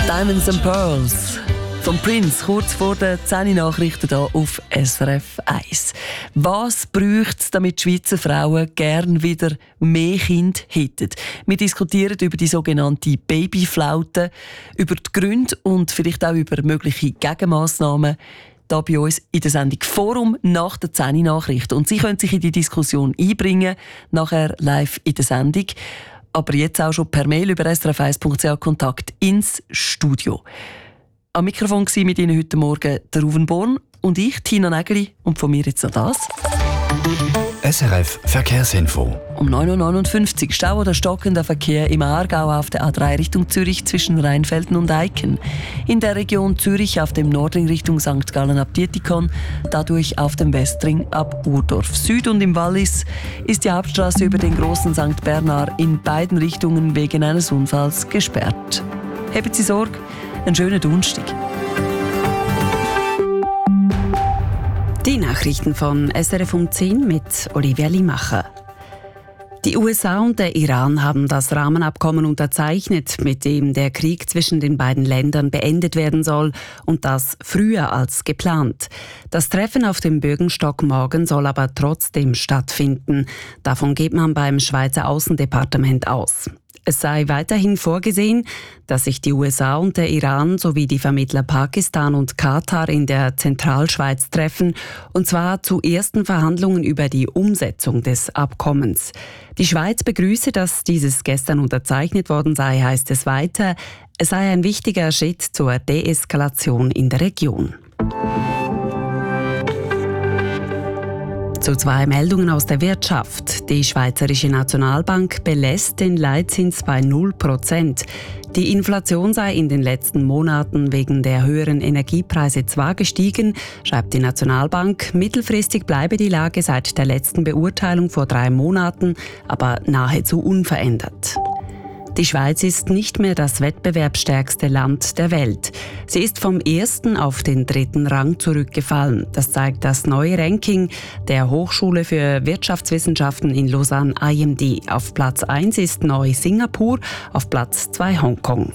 Diamonds and Pearls vom Prince, kurz vor den 10 Nachrichten hier auf SRF 1. Was bräuchte es, damit Schweizer Frauen gern wieder mehr Kinder hätten? Wir diskutieren über die sogenannte Babyflaute, über die Gründe und vielleicht auch über mögliche Gegenmassnahmen hier bei uns in der Sendung Forum nach den 10 Nachrichten. Und Sie können sich in die Diskussion einbringen, nachher live in der Sendung. Aber jetzt auch schon per Mail über srf1.ch Kontakt ins Studio. Am Mikrofon war mit Ihnen heute Morgen der Ruven Born und ich, Tina Nägeli. Und von mir jetzt noch das. SRF Verkehrsinfo. Um 9.59 Uhr Stau oder stockender Verkehr im Aargau auf der A3 Richtung Zürich zwischen Rheinfelden und Eiken. In der Region Zürich auf dem Nordring Richtung St. Gallen ab Dietikon, dadurch auf dem Westring ab Urdorf Süd. Und im Wallis ist die Hauptstraße über den großen St. Bernhard in beiden Richtungen wegen eines Unfalls gesperrt. Haben Sie Sorge, einen schönen Donnerstag. Die Nachrichten von SRF um 10 mit Olivia Limacher. Die USA und der Iran haben das Rahmenabkommen unterzeichnet, mit dem der Krieg zwischen den beiden Ländern beendet werden soll, und das früher als geplant. Das Treffen auf dem Bürgenstock morgen soll aber trotzdem stattfinden. Davon geht man beim Schweizer Außendepartement aus. Es sei weiterhin vorgesehen, dass sich die USA und der Iran sowie die Vermittler Pakistan und Katar in der Zentralschweiz treffen, und zwar zu ersten Verhandlungen über die Umsetzung des Abkommens. Die Schweiz begrüße, dass dieses gestern unterzeichnet worden sei, heißt es weiter. Es sei ein wichtiger Schritt zur Deeskalation in der Region. Zu 2 Meldungen aus der Wirtschaft. Die Schweizerische Nationalbank belässt den Leitzins bei 0%. Die Inflation sei in den letzten Monaten wegen der höheren Energiepreise zwar gestiegen, schreibt die Nationalbank, mittelfristig bleibe die Lage seit der letzten Beurteilung vor 3 Monaten aber nahezu unverändert. Die Schweiz ist nicht mehr das wettbewerbsstärkste Land der Welt. Sie ist vom 1. auf den 3. Rang zurückgefallen. Das zeigt das neue Ranking der Hochschule für Wirtschaftswissenschaften in Lausanne IMD. Auf Platz 1 ist neu Singapur, auf Platz 2 Hongkong.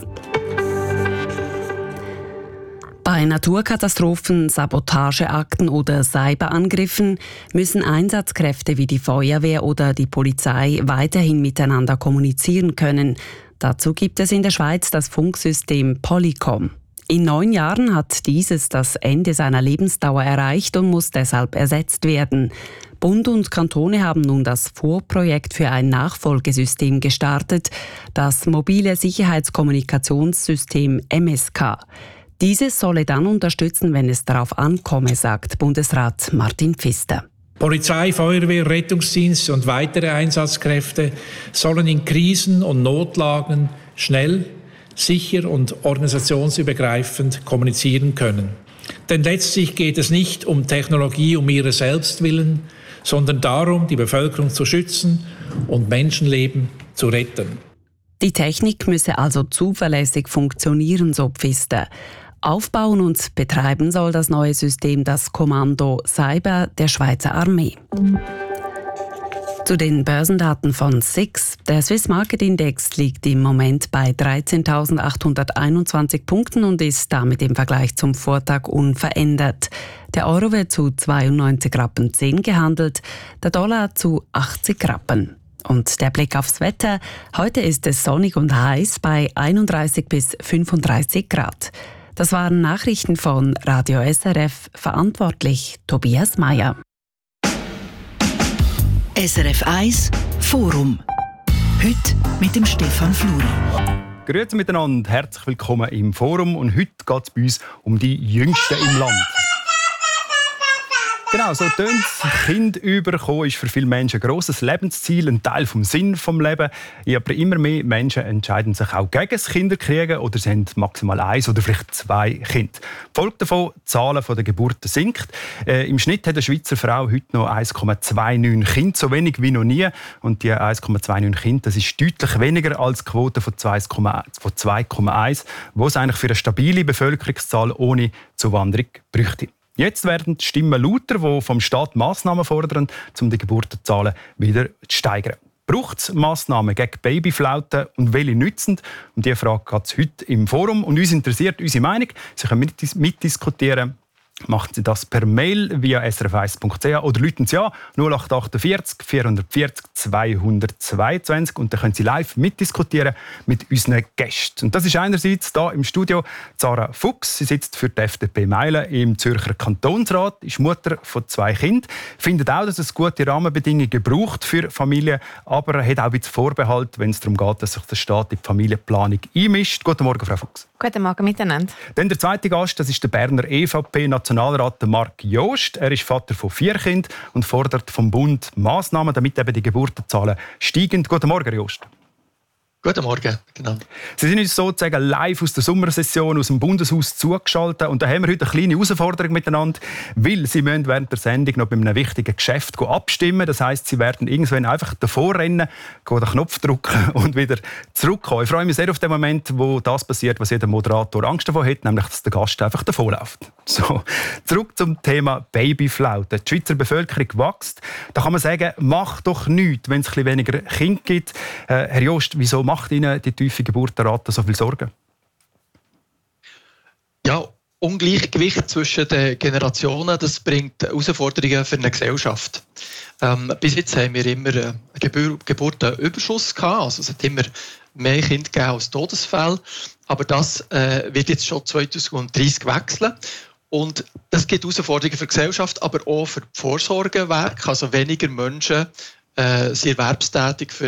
Bei Naturkatastrophen, Sabotageakten oder Cyberangriffen müssen Einsatzkräfte wie die Feuerwehr oder die Polizei weiterhin miteinander kommunizieren können. Dazu gibt es in der Schweiz das Funksystem Polycom. In 9 Jahren hat dieses das Ende seiner Lebensdauer erreicht und muss deshalb ersetzt werden. Bund und Kantone haben nun das Vorprojekt für ein Nachfolgesystem gestartet, das mobile Sicherheitskommunikationssystem MSK. Dieses solle dann unterstützen, wenn es darauf ankomme, sagt Bundesrat Martin Pfister. Polizei, Feuerwehr, Rettungsdienst und weitere Einsatzkräfte sollen in Krisen und Notlagen schnell, sicher und organisationsübergreifend kommunizieren können. Denn letztlich geht es nicht um Technologie um ihrer selbst willen, sondern darum, die Bevölkerung zu schützen und Menschenleben zu retten. Die Technik müsse also zuverlässig funktionieren, so Pfister. Aufbauen und betreiben soll das neue System das Kommando Cyber der Schweizer Armee. Zu den Börsendaten von SIX. Der Swiss Market Index liegt im Moment bei 13.821 Punkten und ist damit im Vergleich zum Vortag unverändert. Der Euro wird zu 92,10 Rappen gehandelt, der Dollar zu 80 Rappen. Und der Blick aufs Wetter. Heute ist es sonnig und heiß bei 31 bis 35 Grad. Das waren Nachrichten von Radio SRF, verantwortlich Tobias Meyer. SRF 1 Forum. Heute mit dem Stefan Fluri. Grüezi miteinander, herzlich willkommen im Forum. Und heute geht es bei uns um die Jüngsten im Land. Genau, so tönt es. Kind überkommen ist für viele Menschen ein grosses Lebensziel, ein Teil vom Sinn des Lebens. Aber immer mehr Menschen entscheiden sich auch gegen das Kinderkriegen oder sie haben maximal 1 oder vielleicht 2 Kinder. Die Folge davon, die Zahlen der Geburten sinkt. Im Schnitt hat eine Schweizer Frau heute noch 1,29 Kinder, so wenig wie noch nie. Und die 1,29 Kinder, das ist deutlich weniger als die Quote von 2,1, wo es eigentlich für eine stabile Bevölkerungszahl ohne Zuwanderung bräuchte. Jetzt werden die Stimmen lauter, die vom Staat Massnahmen fordern, um die Geburtenzahlen wieder zu steigern. Braucht es Massnahmen gegen Babyflauten und welche nützen? Um diese Frage geht es heute im Forum. Und uns interessiert unsere Meinung. Sie können mitdiskutieren. Machen Sie das per Mail via srf1.ch oder rufen Sie an 0848 440 222 und dann können Sie live mitdiskutieren mit unseren Gästen. Und das ist einerseits hier im Studio Sarah Fuchs. Sie sitzt für die FDP Meilen im Zürcher Kantonsrat, ist Mutter von 2 Kindern, findet auch, dass es gute Rahmenbedingungen braucht für Familien, aber hat auch ein bisschen Vorbehalt, wenn es darum geht, dass sich der Staat in die Familienplanung einmischt. Guten Morgen, Frau Fuchs. Guten Morgen miteinander. Dann der zweite Gast, das ist der Berner EVP-Nationalrat Marc Joost. Er ist Vater von 4 Kindern und fordert vom Bund Massnahmen, damit eben die Geburtenzahlen steigen. Guten Morgen, Joost. Guten Morgen, genau. Sie sind uns sozusagen live aus der Sommersession aus dem Bundeshaus zugeschaltet und da haben wir heute eine kleine Herausforderung miteinander, weil Sie müssen während der Sendung noch bei einem wichtigen Geschäft abstimmen. Das heisst, Sie werden irgendwann einfach davor rennen, den Knopf drücken und wieder zurückkommen. Ich freue mich sehr auf den Moment, wo das passiert, was jeder Moderator Angst davor hat, nämlich, dass der Gast einfach davonläuft. So, zurück zum Thema Babyflauten. Die Schweizer Bevölkerung wächst. Da kann man sagen, mach doch nichts, wenn es ein bisschen weniger Kinder gibt. Herr Joost, wieso macht Ihnen die tiefe Geburtenrate so viel Sorgen? Ja, Ungleichgewicht zwischen den Generationen, das bringt Herausforderungen für eine Gesellschaft. Bis jetzt haben wir immer einen Geburtenüberschuss gehabt, also es hat immer mehr Kinder gegeben als Todesfälle, aber das wird jetzt schon 2030 wechseln. Und das gibt Herausforderungen für die Gesellschaft, aber auch für die Vorsorgewerke, also weniger Menschen sind erwerbstätig für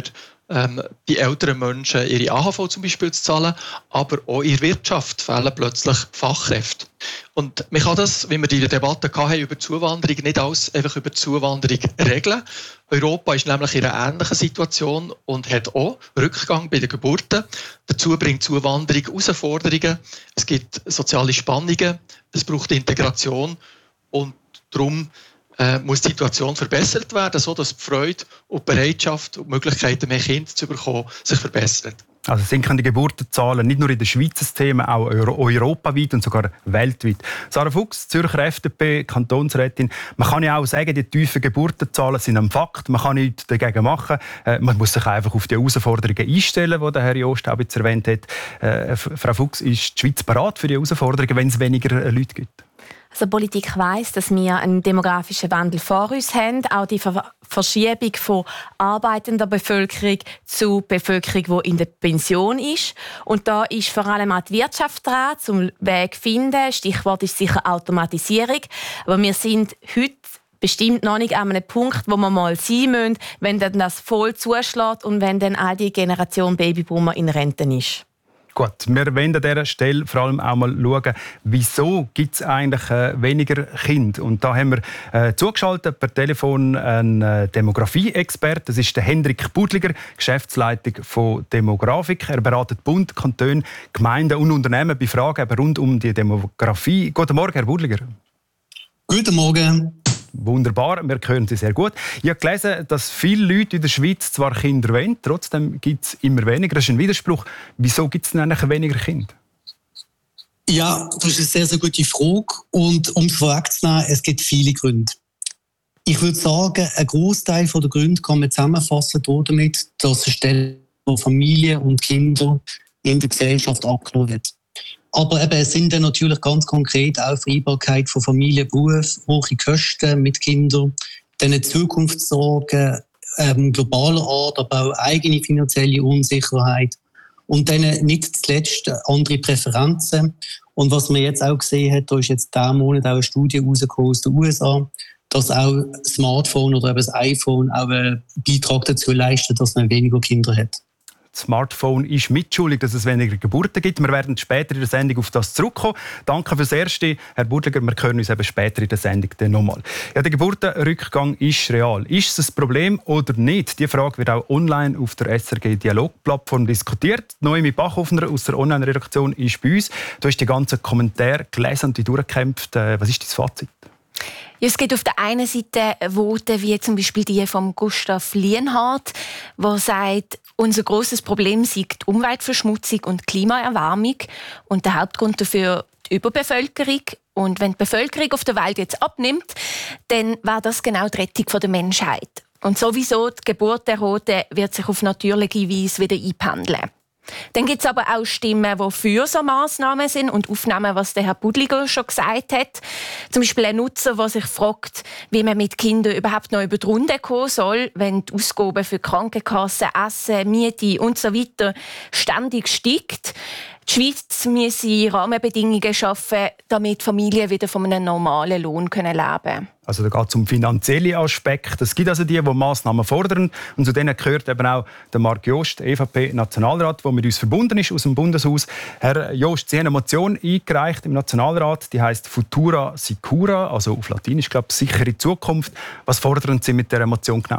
die älteren Menschen ihre AHV zum Beispiel zu zahlen, aber auch in der Wirtschaft fehlen plötzlich Fachkräfte. Und man kann das, wie wir die Debatte hatten über Zuwanderung, nicht alles einfach über Zuwanderung regeln. Europa ist nämlich in einer ähnlichen Situation und hat auch Rückgang bei den Geburten. Dazu bringt Zuwanderung Herausforderungen. Es gibt soziale Spannungen, es braucht Integration und darum muss die Situation verbessert werden, sodass die Freude und die Bereitschaft und die Möglichkeiten, mehr Kinder zu bekommen, sich verbessern. Also sinken die Geburtenzahlen nicht nur in der Schweiz ein Thema, auch europaweit und sogar weltweit. Sarah Fuchs, Zürcher FDP, Kantonsrätin. Man kann ja auch sagen, die tiefen Geburtenzahlen sind ein Fakt. Man kann nichts dagegen machen. Man muss sich einfach auf die Herausforderungen einstellen, die der Herr Joost auch jetzt erwähnt hat. Frau Fuchs, ist die Schweiz bereit für die Herausforderungen, wenn es weniger Leute gibt? Also die Politik weiss, dass wir einen demografischen Wandel vor uns haben. Auch die Verschiebung von arbeitender Bevölkerung zu Bevölkerung, die in der Pension ist. Und da ist vor allem auch die Wirtschaft dran, zum Weg zu finden. Stichwort ist sicher Automatisierung. Aber wir sind heute bestimmt noch nicht an einem Punkt, wo wir mal sein müssen, wenn dann das voll zuschlägt und wenn dann all die Generation Babyboomer in Rente ist. Gut, wir wollen an dieser Stelle vor allem auch mal schauen, wieso gibt es eigentlich weniger Kinder. Und da haben wir zugeschaltet per Telefon einen Demografie-Experten. Das ist der Hendrik Budliger, Geschäftsleitung von Demografik. Er beratet Bund, Kantone, Gemeinden und Unternehmen bei Fragen rund um die Demografie. Guten Morgen, Herr Budliger. Guten Morgen. Wunderbar, wir hören Sie sehr gut. Ich habe gelesen, dass viele Leute in der Schweiz zwar Kinder wollen, trotzdem gibt es immer weniger. Das ist ein Widerspruch. Wieso gibt es denn eigentlich weniger Kinder? Ja, das ist eine sehr, sehr gute Frage. Und um es vorwegzunehmen, es gibt viele Gründe. Ich würde sagen, ein Großteil der Gründe kann man zusammenfassen damit, dass die Stelle von Familie und Kinder in der Gesellschaft abgenommen wird. Aber eben, es sind dann natürlich ganz konkret auch Vereinbarkeit von Familie, Beruf, hohe Kosten mit Kindern, dann Zukunftssorgen globaler Art, aber auch eigene finanzielle Unsicherheit und dann nicht zuletzt andere Präferenzen. Und was man jetzt auch gesehen hat, da ist jetzt diesen Monat auch eine Studie rausgekommen aus den USA, dass auch das Smartphone oder eben das iPhone auch einen Beitrag dazu leistet, dass man weniger Kinder hat. Das Smartphone ist mitschuldig, dass es weniger Geburten gibt. Wir werden später in der Sendung auf das zurückkommen. Danke fürs Erste, Herr Budliger. Wir hören uns eben später in der Sendung dann nochmal. Ja, der Geburtenrückgang ist real. Ist es ein Problem oder nicht? Die Frage wird auch online auf der SRG-Dialog-Plattform diskutiert. Noemi Bachhoffner aus der Online-Redaktion ist bei uns. Du hast die ganzen Kommentare gelesen und die durchgekämpft. Was ist dein Fazit? Ja, es gibt auf der einen Seite Voten wie zum Beispiel die von Gustav Lienhardt, der sagt, unser grosses Problem sei die Umweltverschmutzung und die Klimaerwärmung und der Hauptgrund dafür die Überbevölkerung. Und wenn die Bevölkerung auf der Welt jetzt abnimmt, dann wäre das genau die Rettung der Menschheit. Und sowieso die Geburtenrate wird sich auf natürliche Weise wieder einpendeln. Dann gibt es aber auch Stimmen, die für so Massnahmen sind und aufnehmen, was der Herr Budliger schon gesagt hat. Zum Beispiel ein Nutzer, der sich fragt, wie man mit Kindern überhaupt noch über die Runde kommen soll, wenn die Ausgaben für Krankenkassen, Essen, Miete und so weiter ständig steigt. Die Schweiz müsse Rahmenbedingungen schaffen, damit Familien wieder von einem normalen Lohn leben können. Also da geht es um finanzielle Aspekte. Es gibt also die Massnahmen fordern. Und zu denen gehört eben auch der Marc Jost, EVP-Nationalrat, der mit uns verbunden ist aus dem Bundeshaus. Herr Jost, Sie haben eine Motion eingereicht im Nationalrat, die heisst «Futura Sicura», also auf Latinisch, glaube ich, «sichere Zukunft». Was fordern Sie mit dieser Motion genau?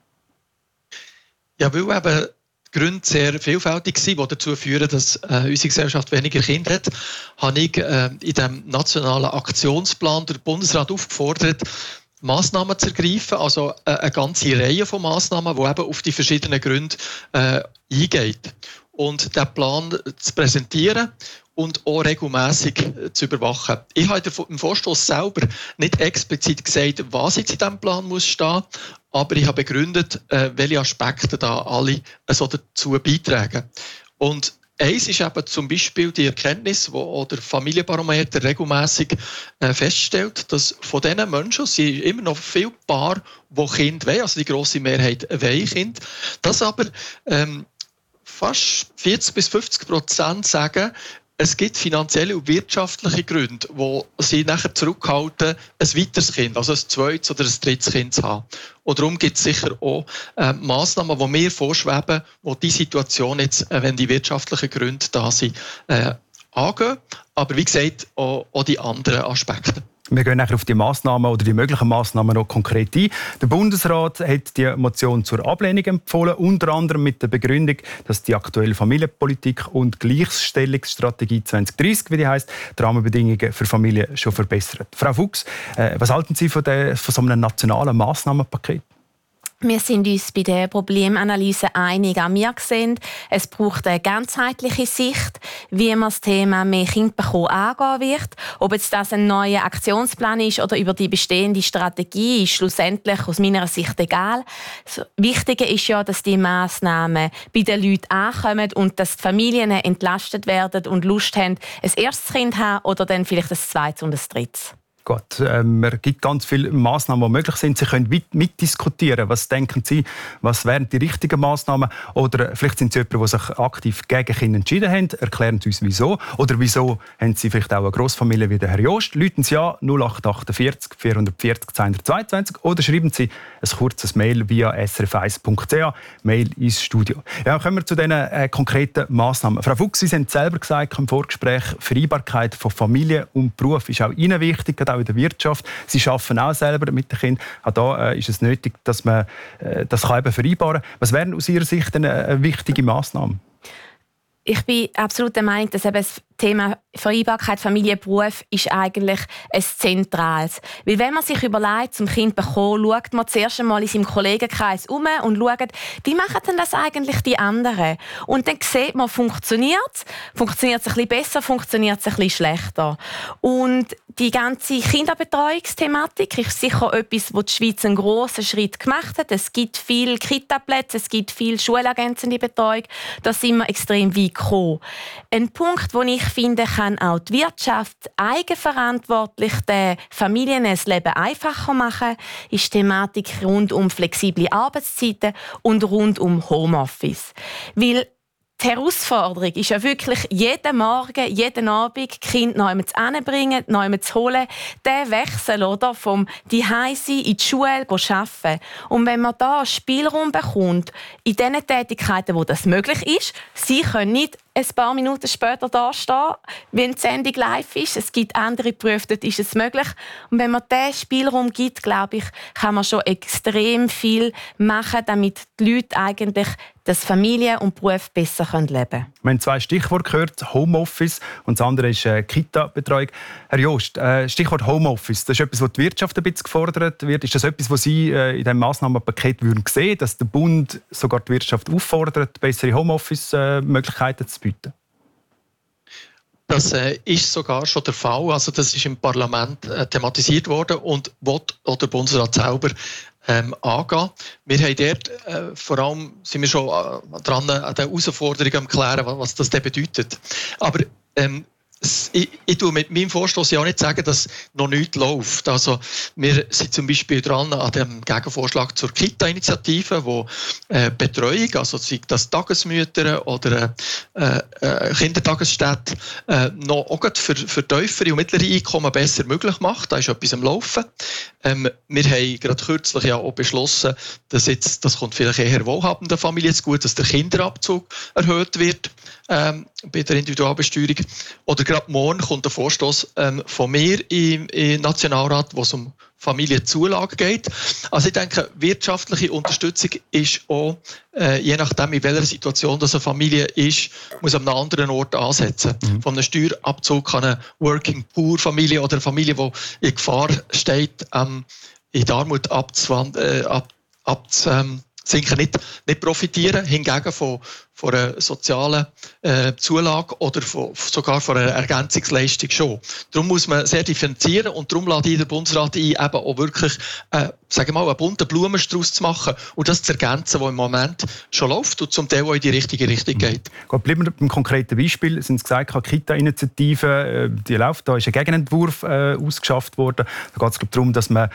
Ja, weil eben die Gründe sehr vielfältig sind, die dazu führen, dass unsere Gesellschaft weniger Kinder hat, habe ich in diesem nationalen Aktionsplan der Bundesrat aufgefordert, Massnahmen zu ergreifen, also eine ganze Reihe von Massnahmen, die eben auf die verschiedenen Gründe eingeht. Und diesen Plan zu präsentieren und auch regelmässig zu überwachen. Ich habe im Vorstoss selber nicht explizit gesagt, was jetzt in diesem Plan muss stehen, aber ich habe begründet, welche Aspekte da alle so dazu beitragen. Und eins ist eben zum Beispiel die Erkenntnis, wo der Familienbarometer regelmässig feststellt, dass von diesen Menschen, es sind immer noch viele Paare, die Kinder wollen, also die grosse Mehrheit wollen Kinder, dass aber fast 40-50% sagen, es gibt finanzielle und wirtschaftliche Gründe, die sie nachher zurückhalten, ein weiteres Kind, also ein zweites oder ein drittes Kind zu haben. Und darum gibt es sicher auch Massnahmen, die mir vorschweben, die die Situation jetzt, wenn die wirtschaftlichen Gründe da sind, angehen. Aber wie gesagt, auch die anderen Aspekte. Wir gehen nachher auf die Massnahmen oder die möglichen Massnahmen noch konkret ein. Der Bundesrat hat die Motion zur Ablehnung empfohlen, unter anderem mit der Begründung, dass die aktuelle Familienpolitik und Gleichstellungsstrategie 2030, wie die heisst, die Rahmenbedingungen für Familien schon verbessert. Frau Fuchs, was halten Sie von so einem nationalen Massnahmenpaket? Wir sind uns bei der Problemanalyse einig. Auch wir sehen, es braucht eine ganzheitliche Sicht, wie man das Thema «Mehr Kinder bekommen» angehen wird. Ob jetzt das ein neuer Aktionsplan ist oder über die bestehende Strategie, ist schlussendlich aus meiner Sicht egal. Das Wichtige ist ja, dass die Massnahmen bei den Leuten ankommen und dass die Familien entlastet werden und Lust haben, ein erstes Kind zu haben oder dann vielleicht ein zweites und ein drittes. Gut, es gibt ganz viele Massnahmen, die möglich sind. Sie können mitdiskutieren. Was denken Sie, was wären die richtigen Massnahmen? Oder vielleicht sind Sie jemand, der sich aktiv gegen Kinder entschieden hat. Erklären Sie uns, wieso. Oder wieso haben Sie vielleicht auch eine Grossfamilie wie der Herr Jost? Läuten Sie an 0848 440 222 oder schreiben Sie ein kurzes Mail via srf1.ch, Mail ins Studio. Ja, kommen wir zu diesen konkreten Massnahmen. Frau Fuchs, Sie haben selber gesagt im Vorgespräch, Vereinbarkeit von Familie und Beruf ist auch Ihnen wichtig, auch in der Wirtschaft. Sie arbeiten auch selber mit den Kindern. Auch da ist es nötig, dass man das eben vereinbaren kann. Was wäre aus Ihrer Sicht eine wichtige Massnahme? Ich bin absolut der Meinung, dass eben das Thema Vereinbarkeit, Familie, Beruf ist eigentlich ein zentrales. Weil wenn man sich überlegt, zum Kind zu bekommen, schaut man zuerst einmal in seinem Kollegenkreis um und schaut, wie machen denn das eigentlich die anderen? Und dann sieht man, funktioniert es ein bisschen besser, funktioniert es ein bisschen schlechter. Und die ganze Kinderbetreuungsthematik ist sicher etwas, wo die Schweiz einen grossen Schritt gemacht hat. Es gibt viele Kita-Plätze, es gibt viel schulergänzende Betreuung. Da sind wir extrem weit gekommen. Ein Punkt, wo ich finde, kann auch die Wirtschaft eigenverantwortlich den Familien das Leben einfacher machen, ist die Thematik rund um flexible Arbeitszeiten und rund um Homeoffice. Weil die Herausforderung ist ja wirklich, jeden Morgen, jeden Abend Kind neu hinzubringen, neu zu holen. Der Wechsel oder, vom Zuhause in die Schule arbeiten. Und wenn man da Spielraum bekommt, in den Tätigkeiten, wo das möglich ist, sie können nicht ein paar Minuten später da stehen, wenn die Sendung live ist. Es gibt andere Berufe, dort ist es möglich. Und wenn man diesen Spielraum gibt, glaube ich, kann man schon extrem viel machen, damit die Leute eigentlich das Familie und Beruf besser leben können. Wir haben zwei Stichworte gehört, Homeoffice und das andere ist Kita-Betreuung. Herr Jost, Stichwort Homeoffice, das ist etwas, was die Wirtschaft ein bisschen gefordert wird. Ist das etwas, was Sie in diesem Massnahmenpaket würden sehen, dass der Bund sogar die Wirtschaft auffordert, bessere Homeoffice-Möglichkeiten zu bieten? Das ist sogar schon der Fall. Also das ist im Parlament thematisiert worden und will auch der Bundesrat selber angehen. Wir haben dort, vor allem sind wir schon dran an den Herausforderungen am klären, was das denn bedeutet. Aber ich tue mit meinem Vorstoß ja auch nicht sagen, dass noch nichts läuft. Also, wir sind zum Beispiel dran an dem Gegenvorschlag zur Kita-Initiative, wo Betreuung, also sei das Tagesmütter oder Kindertagesstätte, noch auch für tiefere und mittlere Einkommen besser möglich macht. Da ist etwas am Laufen. Wir haben gerade kürzlich ja auch beschlossen, dass jetzt, das kommt vielleicht eher wohlhabenden Familien zu gut, dass der Kinderabzug erhöht wird bei der Individualbesteuerung. Oder gerade morgen kommt ein Vorstoß von mir im Nationalrat, wo es um Familienzulage geht. Also ich denke, wirtschaftliche Unterstützung ist auch, je nachdem in welcher Situation das eine Familie ist, muss an einem anderen Ort ansetzen. Von einem Steuerabzug kann eine Working-Poor-Familie oder eine Familie, die in Gefahr steht, in die Armut sinken nicht profitieren, hingegen von einer sozialen Zulage oder sogar von einer Ergänzungsleistung schon. Darum muss man sehr differenzieren und darum lade ich den Bundesrat ein, eben auch wirklich einen bunten Blumenstrauß zu machen und das zu ergänzen, was im Moment schon läuft und zum Teil auch in die richtige Richtung geht. Gut, bleiben wir beim konkreten Beispiel. Sie haben gesagt, die Kita-Initiative, die läuft, da ist ein Gegenentwurf ausgeschafft worden. Da geht es darum, dass man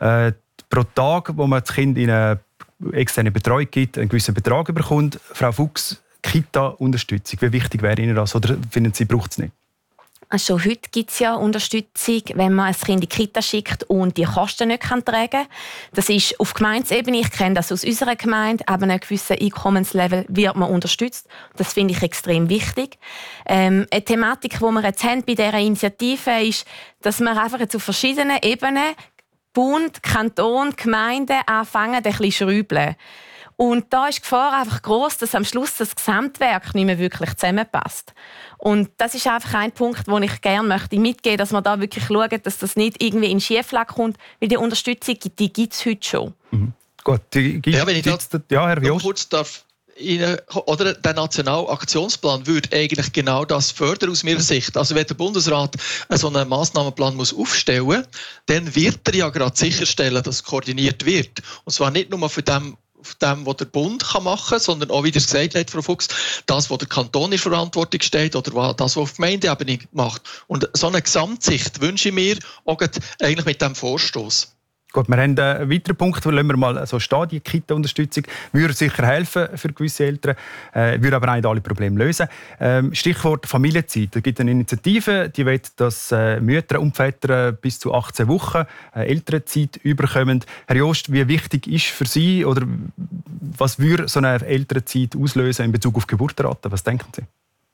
pro Tag, wo man das Kind in eine externe Betreuung gibt, einen gewissen Betrag bekommt. Frau Fuchs, Kita-Unterstützung, wie wichtig wäre Ihnen das? Oder finden Sie, braucht es nicht? Also heute gibt es ja Unterstützung, wenn man ein Kind in die Kita schickt und die Kosten nicht tragen kann. Das ist auf Gemeindeebene, ich kenne das aus unserer Gemeinde, aber einem gewissen Einkommenslevel wird man unterstützt. Das finde ich extrem wichtig. Eine Thematik, die wir jetzt haben bei dieser Initiative ist, dass wir einfach zu verschiedenen Ebenen Bund, Kanton, Gemeinden anfangen, ein bisschen zu schrauben. Und da ist die Gefahr einfach gross, dass am Schluss das Gesamtwerk nicht mehr wirklich zusammenpasst. Und das ist einfach ein Punkt, den ich gerne mitgeben möchte, dass man da wirklich schaut, dass das nicht irgendwie in Schieflage kommt, weil die Unterstützung, die gibt es heute schon. Gut, die gibt es. Ja, Herr Jost. Kurz darf oder der Nationalaktionsplan würde eigentlich genau das fördern aus meiner Sicht. Also wenn der Bundesrat so einen Massnahmenplan muss aufstellen, dann wird er ja gerade sicherstellen, dass koordiniert wird. Und zwar nicht nur für dem, was der Bund machen kann, sondern auch, wie ihr gesagt habt, Frau Fuchs, das, was der Kanton in Verantwortung steht oder das, was auf Gemeindeebene macht. Und so eine Gesamtsicht wünsche ich mir auch eigentlich mit diesem Vorstoß. Gut, wir haben einen weiteren Punkt, lassen wir mal so stehen, die Kita-Unterstützung. Würde sicher helfen für gewisse Eltern, würde aber auch nicht alle Probleme lösen. Stichwort Familienzeit. Da gibt es eine Initiative, die will, dass Mütter und Väter bis zu 18 Wochen Elternzeit überkommen. Herr Jost, wie wichtig ist für Sie oder was würde so eine Elternzeit auslösen in Bezug auf Geburtenrate? Was denken Sie?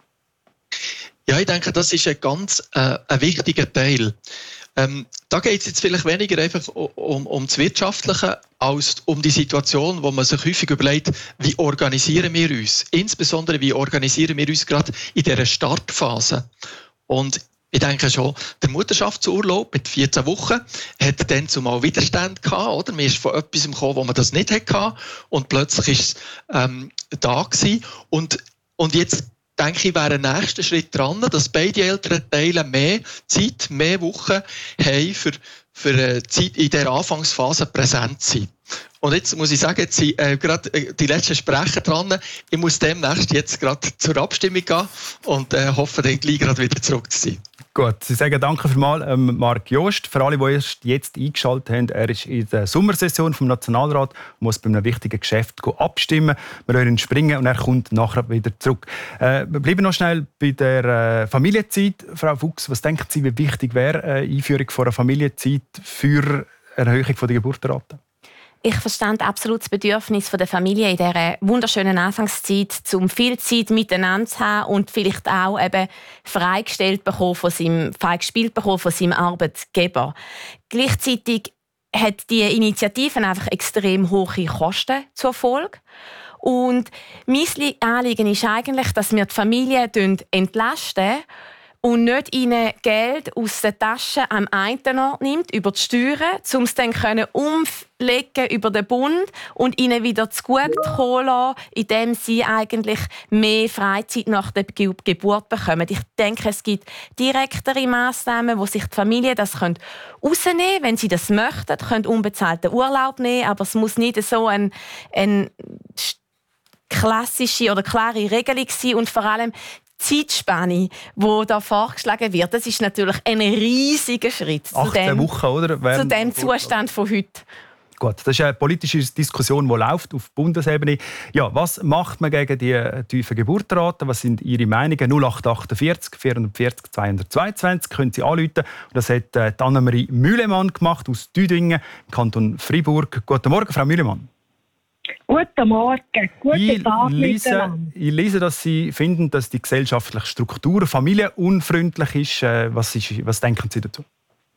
Ja, ich denke, das ist ein ganz ein wichtiger Teil. Da geht es jetzt vielleicht weniger einfach um das Wirtschaftliche als um die Situation, wo man sich häufig überlegt, wie organisieren wir uns? Insbesondere, wie organisieren wir uns gerade in dieser Startphase? Und ich denke schon, der Mutterschaftsurlaub mit 14 Wochen hat dann zumal Widerstand gehabt, oder? Man ist von etwas gekommen, wo man das nicht hatte und plötzlich ist es da gewesen. Und jetzt denke ich, wäre ein nächster Schritt dran, dass beide Elternteile mehr Zeit, mehr Wochen haben für Zeit in dieser Anfangsphase präsent sein. Und jetzt muss ich sagen, jetzt sind gerade die letzten Sprecher dran. Ich muss demnächst jetzt gerade zur Abstimmung gehen und hoffe, dann gleich gerade wieder zurück zu sein. Gut, Sie sagen danke vielmals Marc Jost. Für alle, die erst jetzt eingeschaltet haben, er ist in der Sommersession vom Nationalrat und muss bei einem wichtigen Geschäft abstimmen. Wir hören ihn springen und er kommt nachher wieder zurück. Wir bleiben noch schnell bei der Familienzeit. Frau Fuchs, was denken Sie, wie wichtig wäre eine Einführung von einer Familienzeit für Erhöhung der Geburtenrate? Ich verstand absolut das Bedürfnis der Familie in dieser wunderschönen Anfangszeit, um viel Zeit miteinander zu haben und vielleicht auch eben freigespielt bekommen von seinem Arbeitgeber. Gleichzeitig hat die Initiative einfach extrem hohe Kosten zur Folge. Und mein Anliegen ist eigentlich, dass wir die Familie entlasten und nicht ihnen Geld aus der Tasche am einen Ort nimmt, über die Steuern, um es dann umlegen über den Bund und ihnen wieder zugute kommen lassen, indem sie eigentlich mehr Freizeit nach der Geburt bekommen. Ich denke, es gibt direktere Massnahmen, wo sich die Familie das rausnehmen können, wenn sie das möchten, können unbezahlten Urlaub nehmen, aber es muss nicht so ein klassische oder klare Regelung sein und vor allem die Zeitspanne, die da vorgeschlagen wird, das ist natürlich ein riesiger Schritt 18 Wochen, oder? Zu dem Zustand von heute. Gut, das ist eine politische Diskussion, die läuft auf Bundesebene. Ja, was macht man gegen die tiefen Geburtenraten? Was sind Ihre Meinungen? 0848 440 222 können Sie anrufen. Das hat Annemarie Mühlemann gemacht aus Düdingen im Kanton Freiburg. Guten Morgen, Frau Mühlemann. Guten Morgen, guten Tag miteinander. Ich lese, dass Sie finden, dass die gesellschaftliche Struktur familienunfreundlich ist. Was denken Sie dazu?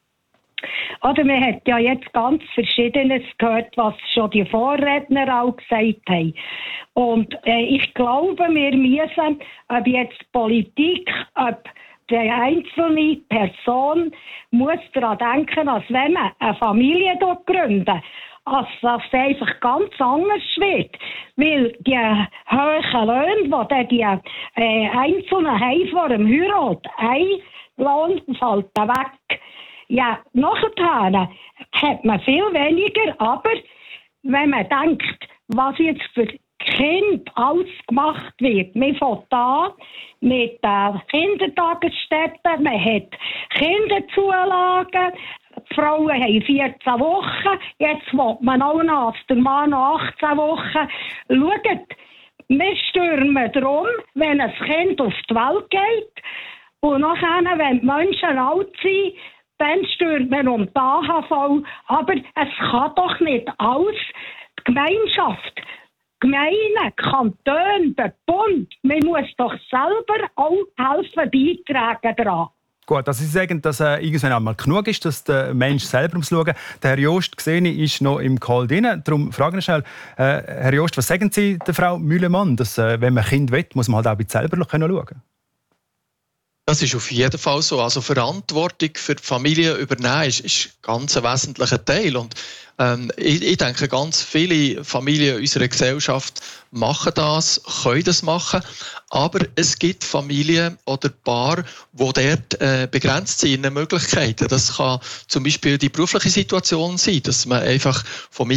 Oder man hat ja jetzt ganz Verschiedenes gehört, was schon die Vorredner auch gesagt haben. Und ich glaube, wir müssen, ob jetzt Politik, ob die einzelne Person, muss daran denken, als wenn man eine Familie gründet, als das einfach ganz anders wird. Weil die hohen Löhne, die Einzelnen haben vor dem Heirat, ein Lohn fällt weg. Ja, nachher hat man viel weniger, aber wenn man denkt, was jetzt für Kind alles gemacht wird, man fängt an mit Kindertagesstätten, man hat Kinderzulagen, die Frauen haben 14 Wochen, jetzt will man auch noch, der Mann noch 18 Wochen. Schaut, wir stürmen darum, wenn ein Kind auf die Welt geht und nachher, wenn die Menschen alt sind, dann stürmt man um die AHV. Aber es kann doch nicht alles. Die Gemeinschaft, Gemeinden, Kantone, der Bund, man muss doch selber auch helfen, beitragen daran. Gut, also Sie sagen, dass irgendwann einmal genug ist, dass der Mensch selber muss schauen. Der Herr Jost, gesehen, ist noch im Call drin. Darum frage ich schnell, Herr Jost, was sagen Sie der Frau Mühlemann, dass wenn man Kind will, muss man halt auch ein bisschen selber schauen können? Das ist auf jeden Fall so. Also Verantwortung für die Familie übernehmen ist ganz ein wesentlicher Teil. Und ich denke, ganz viele Familien unserer Gesellschaft machen das, können das machen. Aber es gibt Familien oder Paare, die dort begrenzt sind in den Möglichkeiten. Das kann zum Beispiel die berufliche Situation sein, dass man einfach vom